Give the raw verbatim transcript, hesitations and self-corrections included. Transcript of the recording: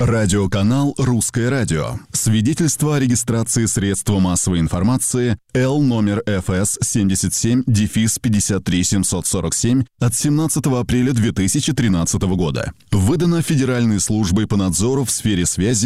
Радиоканал «Русское радио». Свидетельство о регистрации средства массовой информации Л номер эф эс семьдесят семь пятьдесят три семьсот сорок семь от семнадцатого апреля две тысячи тринадцатого года. Выдано Федеральной службой по надзору в сфере связи